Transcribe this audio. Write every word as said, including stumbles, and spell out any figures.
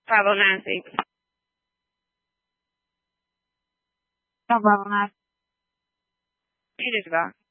Bravo, Nancy. No, bravo, Nancy. You need to go.